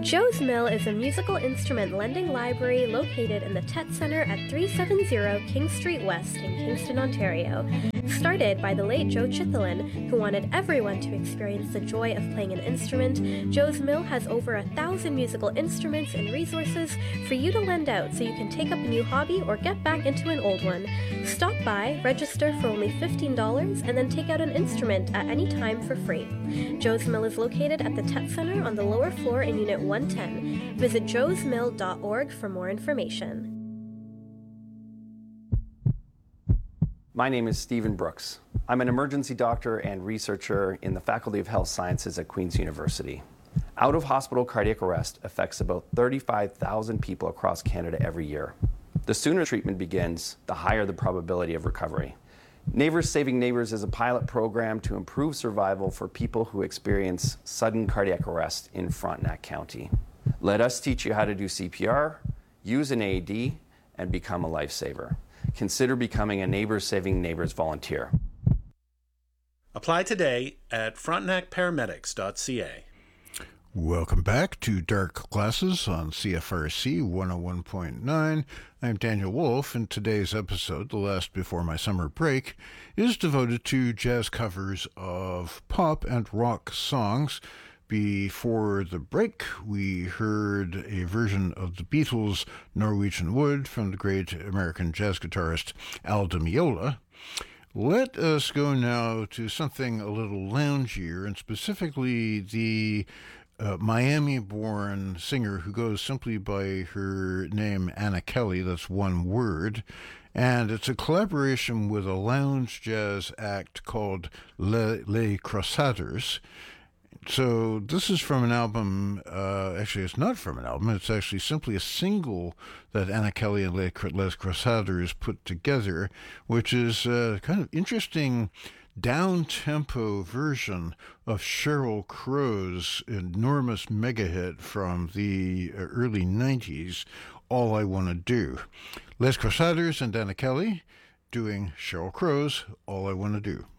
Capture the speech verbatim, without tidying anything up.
Joe's Mill is a musical instrument lending library located in the Tet Centre at three seventy King Street West in Kingston, Ontario. Started by the late Joe Chithalin, who wanted everyone to experience the joy of playing an instrument, Joe's Mill has over a thousand musical instruments and resources for you to lend out so you can take up a new hobby or get back into an old one. Stop by, register for only fifteen dollars, and then take out an instrument at any time for free. Joe's Mill is located at the Tet Centre on the lower floor in Unit one ten. Visit joes mill dot org for more information. My name is Stephen Brooks. I'm an emergency doctor and researcher in the Faculty of Health Sciences at Queen's University. Out-of-hospital cardiac arrest affects about thirty-five thousand people across Canada every year. The sooner treatment begins, the higher the probability of recovery. Neighbors Saving Neighbors is a pilot program to improve survival for people who experience sudden cardiac arrest in Frontenac County. Let us teach you how to do C P R, use an A E D, and become a lifesaver. Consider becoming a Neighbors Saving Neighbors volunteer. Apply today at frontenac paramedics dot c a. Welcome back to Dark Glasses on C F R C one oh one point nine. I'm Daniel Wolf, and today's episode, the last before my summer break, is devoted to jazz covers of pop and rock songs. Before the break, we heard a version of the Beatles' Norwegian Wood from the great American jazz guitarist Al Di Meola. Let us go now to something a little loungier, and specifically the uh, Miami-born singer who goes simply by her name Anna Kelly. That's one word. And it's a collaboration with a lounge jazz act called Les, Les Crossaders. So this is from an album, uh, actually it's not from an album, it's actually simply a single that Anna Kelly and Les, Les Crossaders put together, which is a kind of interesting down-tempo version of Sheryl Crow's enormous mega hit from the early nineties, All I Want to Do. Les Crossaders and Anna Kelly doing Sheryl Crow's All I Want to Do.